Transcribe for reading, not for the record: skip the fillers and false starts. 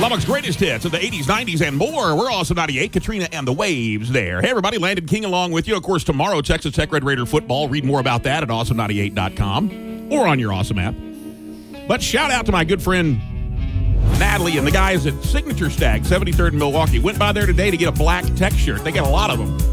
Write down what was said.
Lubbock's greatest hits of the 80s, 90s, and more. We're Awesome 98, Katrina and the Waves there. Hey, everybody, Landon King along with you. Of course, tomorrow, Texas Tech Red Raider football. Read more about that at awesome98.com or on your Awesome app. But shout out to my good friend Natalie and the guys at Signature Stag, 73rd in Milwaukee. Went by there today to get a black tech shirt. They got a lot of them.